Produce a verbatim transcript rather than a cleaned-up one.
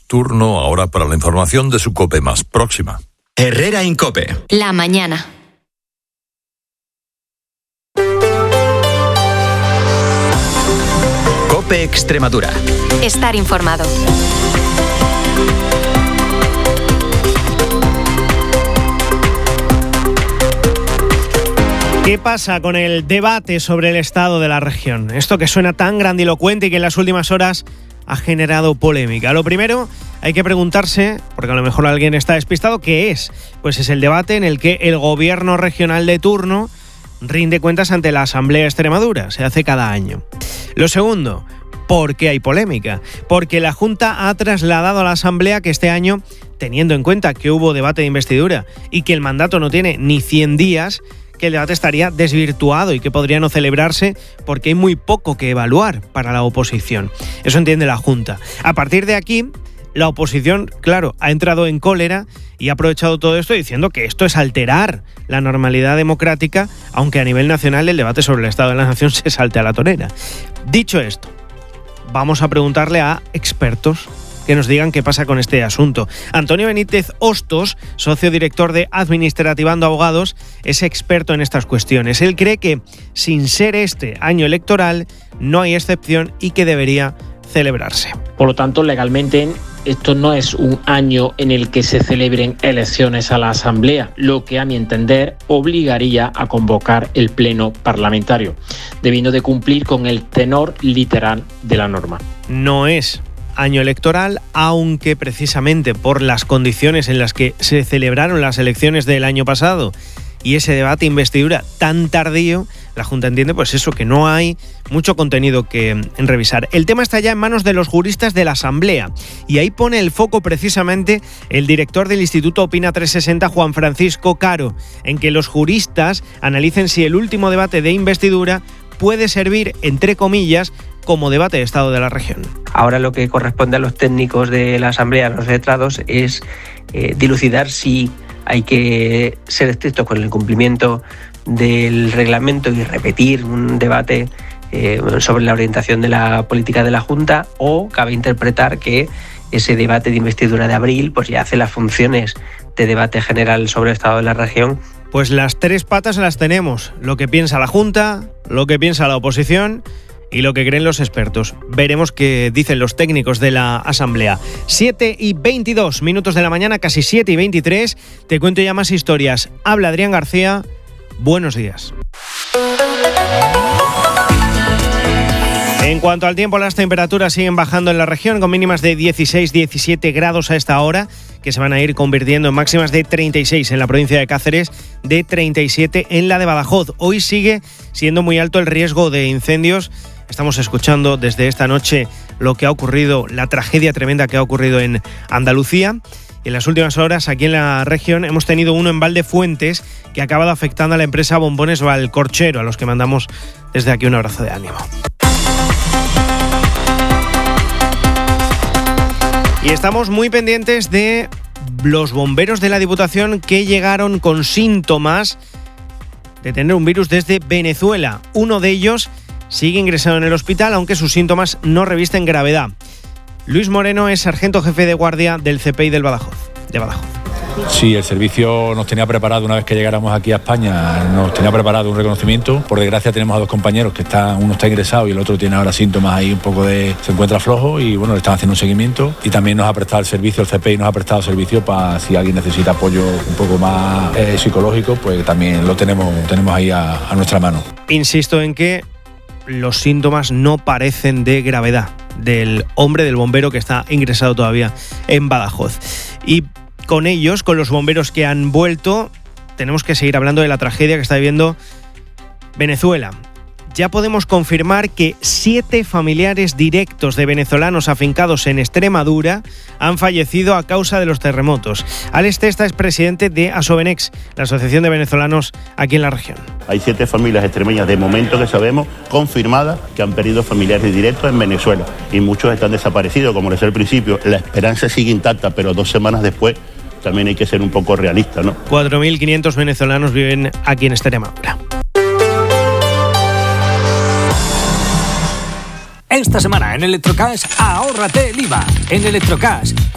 Turno ahora para la información de su COPE más próxima. Herrera Incope. La mañana. COPE Extremadura. Estar informado. ¿Qué pasa con el debate sobre el estado de la región? Esto que suena tan grandilocuente y que en las últimas horas ha generado polémica. Lo primero, hay que preguntarse, porque a lo mejor alguien está despistado, ¿qué es? Pues es el debate en el que el gobierno regional de turno rinde cuentas ante la Asamblea de Extremadura. Se hace cada año. Lo segundo, ¿por qué hay polémica? Porque la Junta ha trasladado a la Asamblea que este año, teniendo en cuenta que hubo debate de investidura y que el mandato no tiene ni cien días, que el debate estaría desvirtuado y que podría no celebrarse porque hay muy poco que evaluar para la oposición. Eso entiende la Junta. A partir de aquí, la oposición, claro, ha entrado en cólera y ha aprovechado todo esto diciendo que esto es alterar la normalidad democrática, aunque a nivel nacional el debate sobre el estado de la nación se salte a la torera. Dicho esto, vamos a preguntarle a expertos que nos digan qué pasa con este asunto. Antonio Benítez Hostos, socio director de Administrativando Abogados, es experto en estas cuestiones. Él cree que, sin ser este año electoral, no hay excepción y que debería celebrarse. Por lo tanto, legalmente, esto no es un año en el que se celebren elecciones a la Asamblea, lo que a mi entender obligaría a convocar el pleno parlamentario, debiendo de cumplir con el tenor literal de la norma. No es año electoral, aunque precisamente por las condiciones en las que se celebraron las elecciones del año pasado y ese debate investidura tan tardío, la Junta entiende pues eso, que no hay mucho contenido que revisar. El tema está ya en manos de los juristas de la Asamblea y ahí pone el foco precisamente el director del Instituto Opina trescientos sesenta, Juan Francisco Caro, en que los juristas analicen si el último debate de investidura puede servir, entre comillas, como debate de estado de la región. Ahora lo que corresponde a los técnicos de la Asamblea, a los letrados, es eh, dilucidar si hay que ser estrictos con el cumplimiento del reglamento y repetir un debate eh, sobre la orientación de la política de la Junta, o cabe interpretar que ese debate de investidura de abril pues ya hace las funciones de debate general sobre el estado de la región. Pues las tres patas las tenemos: lo que piensa la Junta, lo que piensa la oposición y lo que creen los expertos. Veremos qué dicen los técnicos de la Asamblea. siete y veintidós minutos de la mañana, casi siete y veintitrés. Te cuento ya más historias. Habla Adrián García. Buenos días. En cuanto al tiempo, las temperaturas siguen bajando en la región con mínimas de dieciséis diecisiete grados a esta hora, que se van a ir convirtiendo en máximas de treinta y seis en la provincia de Cáceres, de treinta y siete en la de Badajoz. Hoy sigue siendo muy alto el riesgo de incendios. Estamos escuchando desde esta noche lo que ha ocurrido, la tragedia tremenda que ha ocurrido en Andalucía. En las últimas horas, aquí en la región, hemos tenido uno en Valdefuentes que ha acabado afectando a la empresa Bombones Valcorchero, a los que mandamos desde aquí un abrazo de ánimo. Y estamos muy pendientes de los bomberos de la Diputación que llegaron con síntomas de tener un virus desde Venezuela. Uno de ellos sigue ingresado en el hospital, aunque sus síntomas no revisten gravedad. Luis Moreno es sargento jefe de guardia del C P I del Badajoz, de Badajoz. Sí, el servicio nos tenía preparado una vez que llegáramos aquí a España, nos tenía preparado un reconocimiento. Por desgracia tenemos a dos compañeros que están, uno está ingresado y el otro tiene ahora síntomas ahí un poco de, se encuentra flojo y bueno, le están haciendo un seguimiento y también nos ha prestado el servicio, el C P I nos ha prestado servicio para si alguien necesita apoyo un poco más eh, psicológico, pues también lo tenemos, tenemos ahí a, a nuestra mano. Insisto en que los síntomas no parecen de gravedad del hombre, del bombero que está ingresado todavía en Badajoz. Y con ellos, con los bomberos que han vuelto, tenemos que seguir hablando de la tragedia que está viviendo Venezuela. Ya podemos confirmar que siete familiares directos de venezolanos afincados en Extremadura han fallecido a causa de los terremotos. Alex Testa es presidente de Asovenex, la asociación de venezolanos aquí en la región. Hay siete familias extremeñas de momento que sabemos, confirmadas, que han perdido familiares directos en Venezuela y muchos están desaparecidos, como decía al principio. La esperanza sigue intacta, pero dos semanas después también hay que ser un poco realista, ¿no? cuatro mil quinientos venezolanos viven aquí en Extremadura. Esta semana en Electrocash, ahórrate el I V A. En Electrocash,